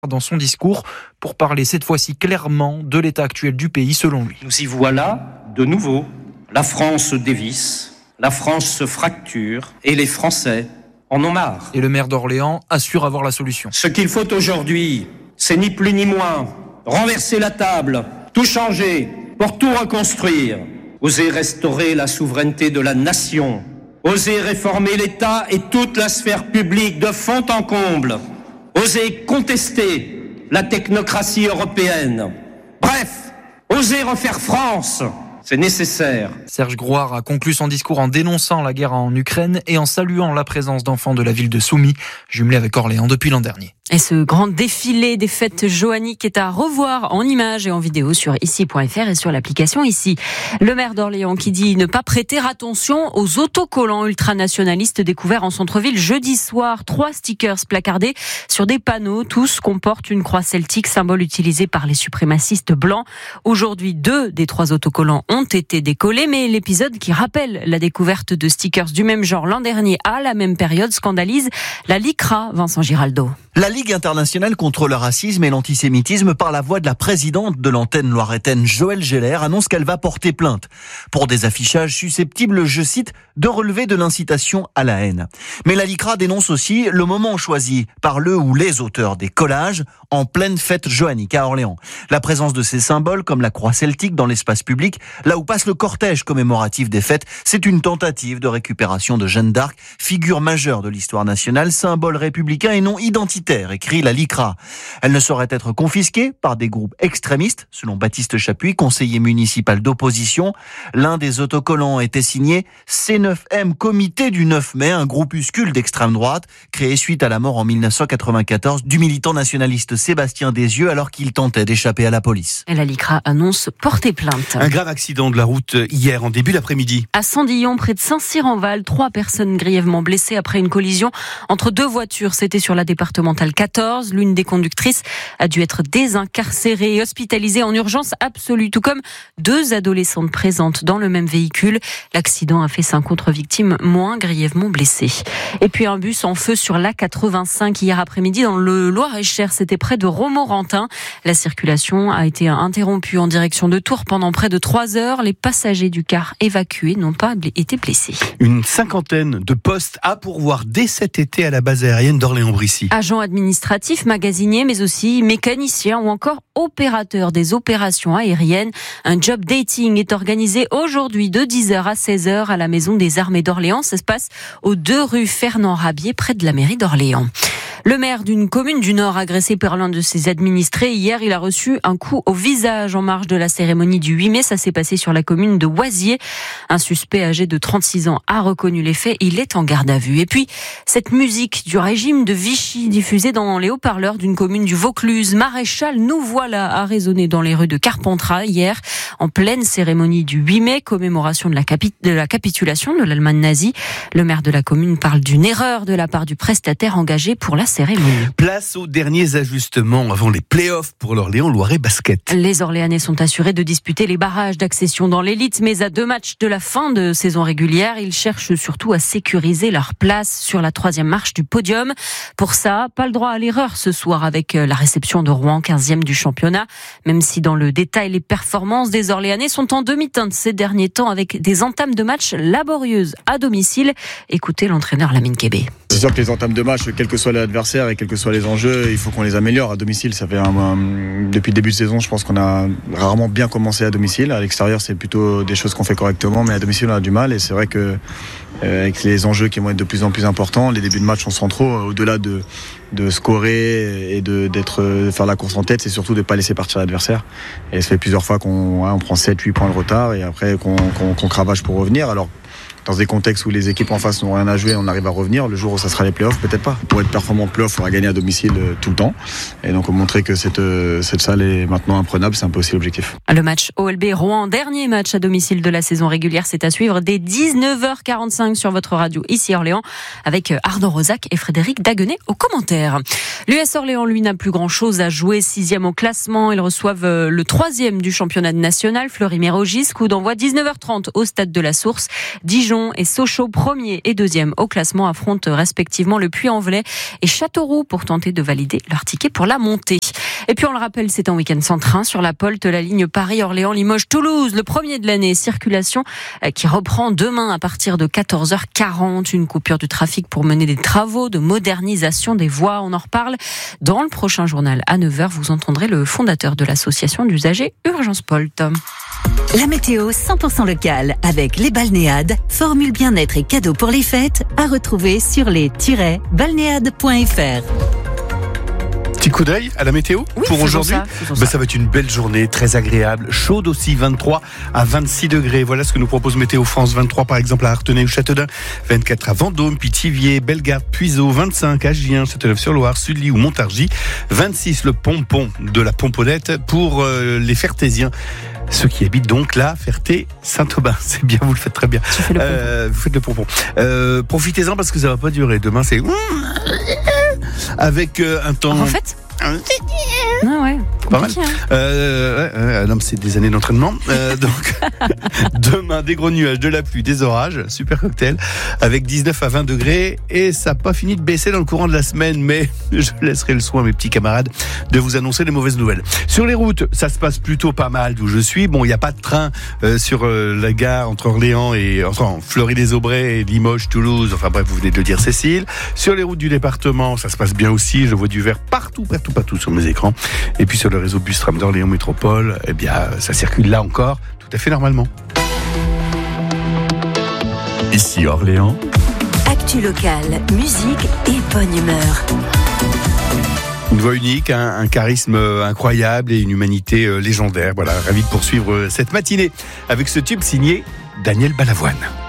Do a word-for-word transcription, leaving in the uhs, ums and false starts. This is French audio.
dans son discours pour parler cette fois-ci clairement de l'état actuel du pays selon lui. Nous y voilà de nouveau. La France se dévisse, la France se fracture et les Français en ont marre. Et le maire d'Orléans assure avoir la solution. Ce qu'il faut aujourd'hui, c'est ni plus ni moins renverser la table, tout changer pour tout reconstruire, oser restaurer la souveraineté de la nation, oser réformer l'État et toute la sphère publique de fond en comble, oser contester la technocratie européenne. Bref, oser refaire France. C'est nécessaire. Serge Grouard a conclu son discours en dénonçant la guerre en Ukraine et en saluant la présence d'enfants de la ville de Soumy, jumelée avec Orléans depuis l'an dernier. Et ce grand défilé des fêtes joanniques est à revoir en images et en vidéo sur ici point f r et sur l'application Ici. Le maire d'Orléans qui dit ne pas prêter attention aux autocollants ultranationalistes découverts en centre-ville jeudi soir. Trois stickers placardés sur des panneaux. Tous comportent une croix celtique, symbole utilisé par les suprémacistes blancs. Aujourd'hui, deux des trois autocollants ont été décollés, mais l'épisode qui rappelle la découverte de stickers du même genre l'an dernier à la même période scandalise la LICRA, Vincent Giraldo. La Ligue internationale contre le racisme et l'antisémitisme, par la voix de la présidente de l'antenne loiretaine, Joëlle Geller, annonce qu'elle va porter plainte pour des affichages susceptibles, je cite, de relever de l'incitation à la haine. Mais la LICRA dénonce aussi le moment choisi par le ou les auteurs des collages en pleine fête joannique à Orléans. La présence de ces symboles, comme la croix celtique dans l'espace public, là où passe le cortège commémoratif des fêtes, c'est une tentative de récupération de Jeanne d'Arc, figure majeure de l'histoire nationale, symbole républicain et non identitaire, écrit la LICRA. Elle ne saurait être confisquée par des groupes extrémistes, selon Baptiste Chapuis, conseiller municipal d'opposition. L'un des autocollants était signé C neuf M, Comité du neuf mai, un groupuscule d'extrême droite, créé suite à la mort en dix-neuf cent quatre-vingt-quatorze du militant nationaliste Sébastien Desieux alors qu'il tentait d'échapper à la police. Et la LICRA annonce porter plainte. Un grave accident de la route hier en début d'après-midi. À Sandillon, près de Saint-Cyr-en-Val, trois personnes grièvement blessées après une collision entre deux voitures. C'était sur la départementale quatorze. L'une des conductrices a dû être désincarcérée et hospitalisée en urgence absolue, tout comme deux adolescentes présentes dans le même véhicule. L'accident a fait cinq autres victimes moins grièvement blessées. Et puis un bus en feu sur l'A quatre-vingt-cinq hier après-midi dans le Loir-et-Cher. C'était près de Romorantin. La circulation a été interrompue en direction de Tours pendant près de trois heures. Les passagers du car évacués n'ont pas été blessés. Une cinquantaine de postes à pourvoir dès cet été à la base aérienne d'Orléans-Brissy. Agents administratifs, magasiniers, mais aussi mécaniciens ou encore opérateurs des opérations aériennes. Un job dating est organisé aujourd'hui de dix heures à seize heures à la Maison des Armées d'Orléans. Ça se passe aux deux rue Fernand Rabier, près de la mairie d'Orléans. Le maire d'une commune du Nord agressé par l'un de ses administrés. Hier, il a reçu un coup au visage en marge de la cérémonie du huit mai. Ça s'est passé sur la commune de Oisier. Un suspect âgé de trente-six ans a reconnu les faits. Il est en garde à vue. Et puis, cette musique du régime de Vichy diffusée dans les haut-parleurs d'une commune du Vaucluse. Maréchal, nous voilà, a résonné dans les rues de Carpentras hier, en pleine cérémonie du huit mai, commémoration de la, capi- de la capitulation de l'Allemagne nazie. Le maire de la commune parle d'une erreur de la part du prestataire engagé pour la cérémonie. Place aux derniers ajustements avant les play-offs pour l'Orléans Loiret Basket. Les Orléanais sont assurés de disputer les barrages d'accession dans l'élite, mais à deux matchs de la fin de saison régulière, ils cherchent surtout à sécuriser leur place sur la troisième marche du podium. Pour ça, pas le droit à l'erreur ce soir avec la réception de Rouen, quinzième du championnat. Même si dans le détail, les performances des Orléanais sont en demi-teinte ces derniers temps avec des entames de match laborieuses à domicile. Écoutez l'entraîneur Lamine Kébé. C'est sûr que les entames de match, quel que soit l'adversaire et quels que soient les enjeux, il faut qu'on les améliore à domicile. Ça fait un, un, depuis le début de saison, je pense qu'on a rarement bien commencé à domicile. À l'extérieur, c'est plutôt des choses qu'on fait correctement, mais à domicile, on a du mal. Et c'est vrai que euh, avec les enjeux qui vont être de plus en plus importants, les débuts de match sont centraux. Au-delà de, de scorer et de, d'être, de faire la course en tête, c'est surtout de ne pas laisser partir l'adversaire. Et ça fait plusieurs fois qu'on ouais, on prend sept huit points de retard et après qu'on, qu'on, qu'on cravache pour revenir. Alors, dans des contextes où les équipes en face n'ont rien à jouer, on arrive à revenir. Le jour où ça sera les playoffs, peut-être pas. Pour être performant en playoffs, il faudra gagner à domicile tout le temps. Et donc montrer que cette, cette salle est maintenant imprenable, c'est un peu aussi l'objectif. Le match O L B Rouen, dernier match à domicile de la saison régulière, c'est à suivre dès dix-neuf heures quarante-cinq sur votre radio ici Orléans, avec Arnaud Rosac et Frédéric Daguenet aux commentaires. L'U S Orléans, lui, n'a plus grand-chose à jouer. Sixième au classement, ils reçoivent le troisième du championnat national, Fleury-Mérogis. Coup d'envoi dix-neuf heures trente au stade de la Source. Dijon Dijon et Sochaux, premier et deuxième au classement, affrontent respectivement le Puy-en-Velay et Châteauroux pour tenter de valider leur ticket pour la montée. Et puis on le rappelle, c'est un week-end sans train sur la Polte, la ligne Paris-Orléans-Limoges-Toulouse, le premier de l'année. Circulation qui reprend demain à partir de quatorze heures quarante. Une coupure du trafic pour mener des travaux de modernisation des voies. On en reparle dans le prochain journal à neuf heures. Vous entendrez le fondateur de l'association d'usagers Urgence Polte. La météo cent pour cent locale avec les balnéades, formule bien-être et cadeaux pour les fêtes à retrouver sur les tiret balnéades point f r. Petit coup d'œil à la météo oui, pour aujourd'hui. Ça, ben, ça. ça va être une belle journée, très agréable, chaude aussi, vingt-trois à vingt-six degrés. Voilà ce que nous propose Météo France. vingt-trois par exemple à Artenay ou Châteaudun, vingt-quatre à Vendôme, Pithiviers, Bellegarde, Puiseaux, vingt-cinq à Gien, Châteauneuf-sur-Loire, Sully ou Montargis, vingt-six le pompon de la Pomponnette pour euh, les Fertésiens. Ceux qui habitent donc là, Ferté-Saint-Aubin. C'est bien, vous le faites très bien. Tu fais le pompon. Euh, vous faites le pompon. Euh, profitez-en parce que ça va pas durer. Demain, c'est avec euh, un temps. En fait ah ouais, pas mal. Hein. Euh, ouais, ouais, non, c'est des années d'entraînement. Euh, donc, demain, des gros nuages, de la pluie, des orages, super cocktail, avec dix-neuf à vingt degrés. Et ça n'a pas fini de baisser dans le courant de la semaine, mais je laisserai le soin à mes petits camarades de vous annoncer les mauvaises nouvelles. Sur les routes, ça se passe plutôt pas mal d'où je suis. Bon, il n'y a pas de train euh, sur euh, la gare entre Orléans et enfin, Fleury-les-Aubrais, Limoges, Toulouse. Enfin bref, vous venez de le dire, Cécile. Sur les routes du département, ça se passe bien aussi. Je vois du vert partout, partout, partout sur mes écrans. Et puis sur le réseau bus tram d'Orléans Métropole, eh bien, ça circule là encore tout à fait normalement. Ici Orléans. Actu locale, musique et bonne humeur. Une voix unique, un, un charisme incroyable et une humanité légendaire. Voilà, ravi de poursuivre cette matinée avec ce tube signé Daniel Balavoine.